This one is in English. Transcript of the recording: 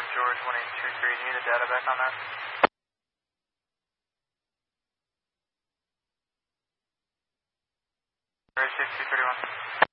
George 1823. Do you need the data back on that? Air 6231.